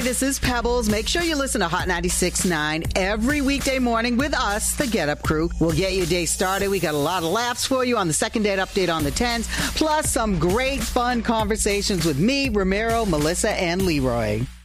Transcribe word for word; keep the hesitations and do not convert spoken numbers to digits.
this is Pebbles. Make sure you listen to Hot ninety-six point nine every weekday morning with us, the Get Up Crew. We'll get your day started. We got a lot of laughs for you on the second date update on the tens, plus some great fun conversations with me, Ramiro, Melissa, and Leroy.